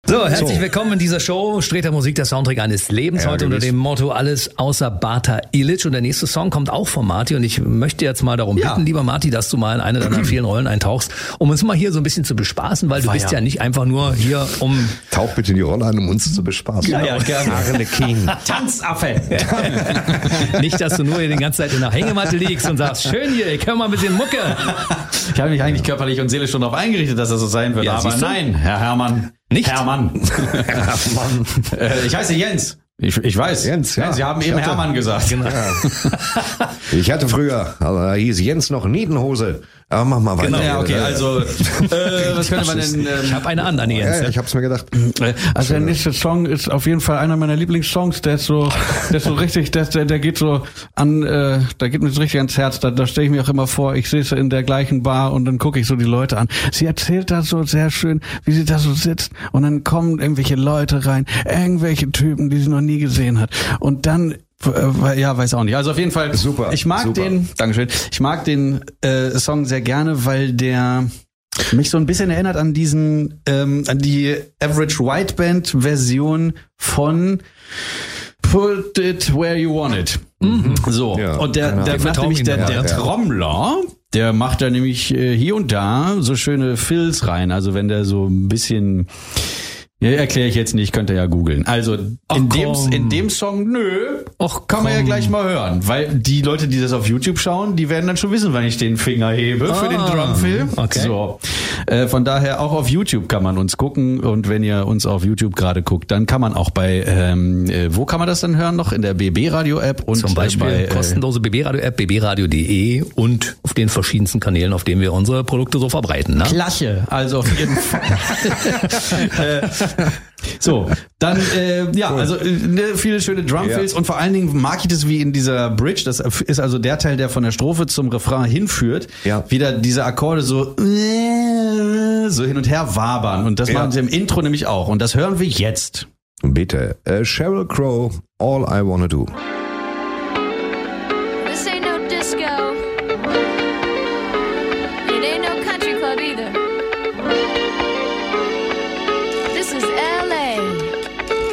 So, herzlich willkommen in dieser Show. Streter Musik, der Soundtrack eines Lebens. Heute unter dem Motto alles außer Bata Ilic. Und der nächste Song kommt auch von Marti. Und ich möchte jetzt mal darum bitten, lieber Marti, dass du mal in eine deiner vielen Rollen eintauchst, um uns mal hier so ein bisschen zu bespaßen, weil du bist ja nicht einfach nur hier, um... Tauch bitte in die Rolle ein, um uns zu bespaßen. Ja, gerne. King. Tanzaffe. Nicht, dass du nur hier die ganze Zeit in der Hängematte liegst und sagst, schön hier, ich höre mal ein bisschen Mucke. Ich habe mich eigentlich körperlich und seelisch schon darauf eingerichtet, dass das so sein wird. Ja, aber nein, Herr Hermann. Nicht? Hermann. Hermann. Ich heiße Jens. Ich weiß. Jens, ja. Sie haben eben Hermann gesagt. Genau. Ja. Ich hatte früher, also da hieß Jens noch Niedenhose. Aber mach mal weiter. Genau. Ja, okay, also was könnte man denn... Ich habe eine an Jens. Ja, ich hab's mir gedacht. Also der nächste Song ist auf jeden Fall einer meiner Lieblingssongs. Der ist so richtig, der geht so an, da geht mir so richtig ans Herz. Da stelle ich mir auch immer vor, ich sitze in der gleichen Bar und dann gucke ich so die Leute an. Sie erzählt da so sehr schön, wie sie da so sitzt und dann kommen irgendwelche Leute rein, irgendwelche Typen, die sie noch nie gesehen hat. Und dann weiß auch nicht. Also auf jeden Fall super. Ich mag den, Dankeschön. Ich mag den Song sehr gerne, weil der mich so ein bisschen erinnert an an die Average White Band Version von Put It Where You Want It. Mhm. So. Ja, und der macht nämlich der Trommler, der macht da nämlich hier und da so schöne Fills rein. Also wenn der so ein bisschen... Ja, erkläre ich jetzt nicht, könnt ihr ja googeln. Also in dem Song, kann man ja gleich mal hören. Weil die Leute, die das auf YouTube schauen, die werden dann schon wissen, wann ich den Finger hebe für den Drumfill. Okay. So. Von daher auch auf YouTube kann man uns gucken. Und wenn ihr uns auf YouTube gerade guckt, dann kann man auch bei, wo kann man das dann hören noch? In der BB Radio App und zum Beispiel bei kostenlose BB Radio App, bbradio.de und auf den verschiedensten Kanälen, auf denen wir unsere Produkte so verbreiten. Ne? Klasse, also auf jeden Fall. So, dann, also viele schöne Drumfills und vor allen Dingen mag ich das wie in dieser Bridge, das ist also der Teil, der von der Strophe zum Refrain hinführt, wieder diese Akkorde so hin und her wabern und das machen sie im Intro nämlich auch und das hören wir jetzt. Bitte, Sheryl Crow, All I Wanna Do.